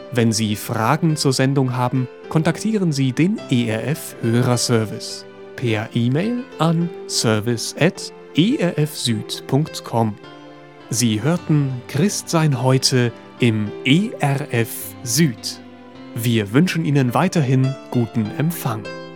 Wenn Sie Fragen zur Sendung haben, kontaktieren Sie den ERF Hörerservice per E-Mail an service@erfsüd.com. Sie hörten Christsein heute im ERF Süd. Wir wünschen Ihnen weiterhin guten Empfang.